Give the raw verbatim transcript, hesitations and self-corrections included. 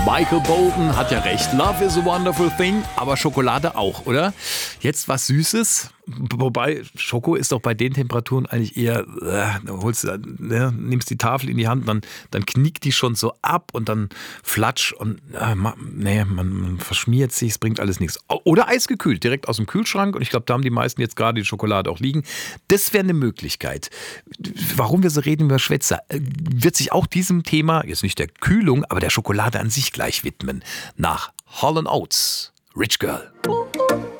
Michael Bolton hat ja recht. Love is a wonderful thing, aber Schokolade auch, oder? Jetzt was Süßes. Wobei, Schoko ist doch bei den Temperaturen eigentlich eher, äh, holst, äh, nimmst die Tafel in die Hand, dann, dann knickt die schon so ab und dann flatsch und äh, ma, nee, man, man verschmiert sich, es bringt alles nichts. Oder eisgekühlt, direkt aus dem Kühlschrank, und ich glaube, da haben die meisten jetzt gerade die Schokolade auch liegen. Das wäre eine Möglichkeit. Warum wir so reden über Schwätzer, wird sich auch diesem Thema, jetzt nicht der Kühlung, aber der Schokolade an sich gleich widmen. Nach Hall and Oates, Rich Girl.